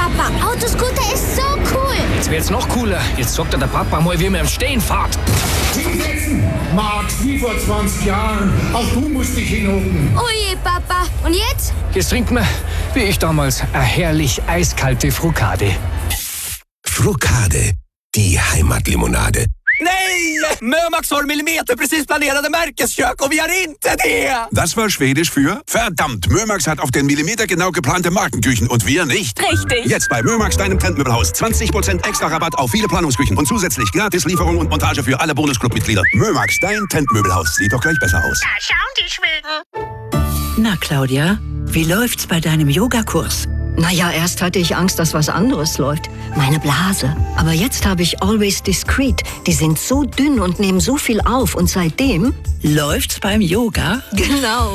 Papa, Autoscooter ist so cool. Jetzt wird's noch cooler. Jetzt sagt der Papa mal, wie man im Stehen fährt. Hinsetzen, Max, wie vor 20 Jahren. Auch du musst dich hinhocken. Oh je, Papa. Und jetzt? Jetzt trinkt man, wie ich damals, eine herrlich eiskalte Frucade. Frucade, die Heimatlimonade. Nej! Mömax har millimeter precis planerade märkeskök och vi har inte det! Das war Schwedisch für verdammt, Mömax hat auf den Millimeter genau geplante Markenküchen und wir nicht. Richtig. Jetzt bei Mömax, deinem Trendmöbelhaus. 20% extra Rabatt auf viele Planungsküchen und zusätzlich gratis Lieferung und Montage für alle Bonusclub-Mitglieder. Mömax, dein Trendmöbelhaus. Sieht doch gleich besser aus. Da schauen die Schweden. Na, Claudia, wie läuft's bei deinem Yogakurs? Naja, erst hatte ich Angst, dass was anderes läuft. Meine Blase. Aber jetzt habe ich Always Discreet. Die sind so dünn und nehmen so viel auf. Und seitdem... Läuft's beim Yoga? Genau.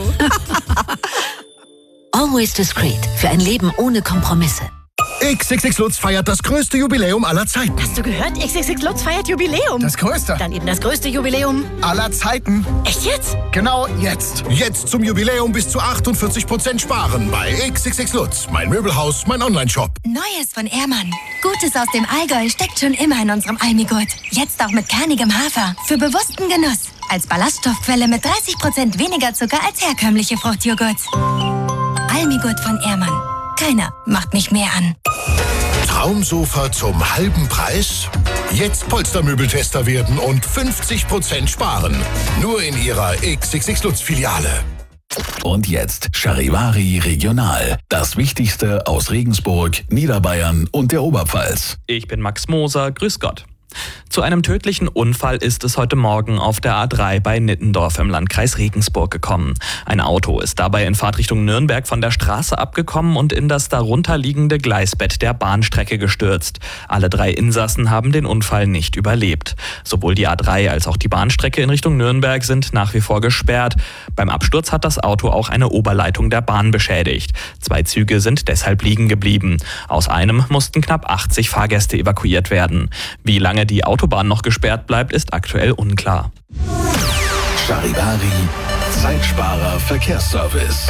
Always Discreet. Für ein Leben ohne Kompromisse. XXX Lutz feiert das größte Jubiläum aller Zeiten. Hast du gehört? XXX Lutz feiert Jubiläum. Das größte? Dann eben das größte Jubiläum aller Zeiten. Echt jetzt? Genau jetzt. Jetzt zum Jubiläum bis zu 48% sparen bei XXX Lutz. Mein Möbelhaus, mein Onlineshop. Neues von Ehrmann. Gutes aus dem Allgäu steckt schon immer in unserem Almigurt. Jetzt auch mit kernigem Hafer. Für bewussten Genuss. Als Ballaststoffquelle mit 30% weniger Zucker als herkömmliche Fruchtjoghurt. Almigurt von Ehrmann. Keiner macht mich mehr an. Traumsofa zum halben Preis? Jetzt Polstermöbeltester werden und 50% sparen. Nur in Ihrer XXX Lutz Filiale. Und jetzt Charivari Regional. Das Wichtigste aus Regensburg, Niederbayern und der Oberpfalz. Ich bin Max Moser. Grüß Gott. Zu einem tödlichen Unfall ist es heute Morgen auf der A3 bei Nittendorf im Landkreis Regensburg gekommen. Ein Auto ist dabei in Fahrtrichtung Nürnberg von der Straße abgekommen und in das darunter liegende Gleisbett der Bahnstrecke gestürzt. Alle 3 Insassen haben den Unfall nicht überlebt. Sowohl die A3 als auch die Bahnstrecke in Richtung Nürnberg sind nach wie vor gesperrt. Beim Absturz hat das Auto auch eine Oberleitung der Bahn beschädigt. 2 Züge sind deshalb liegen geblieben. Aus einem mussten knapp 80 Fahrgäste evakuiert werden. Wie lange die Autobahn noch gesperrt bleibt, ist aktuell unklar. Charivari, Zeitsparer Verkehrsservice.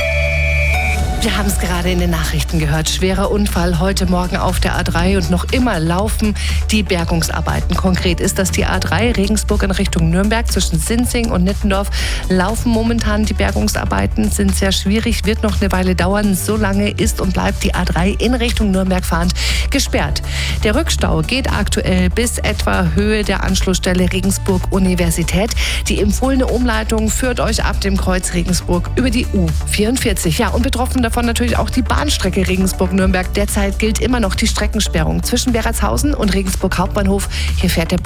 Wir haben es gerade in den Nachrichten gehört. Schwerer Unfall heute Morgen auf der A3 und noch immer laufen die Bergungsarbeiten. Konkret ist das die A3 Regensburg in Richtung Nürnberg zwischen Sinzing und Nittendorf. Laufen momentan die Bergungsarbeiten, sind sehr schwierig, wird noch eine Weile dauern. So lange ist und bleibt die A3 in Richtung Nürnberg fahrend gesperrt. Der Rückstau geht aktuell bis etwa Höhe der Anschlussstelle Regensburg Universität. Die empfohlene Umleitung führt euch ab dem Kreuz Regensburg über die U44. Ja, und betroffen davon natürlich auch die Bahnstrecke Regensburg-Nürnberg. Derzeit gilt immer noch die Streckensperrung zwischen Beratshausen und Regensburg Hauptbahnhof. Hier fährt der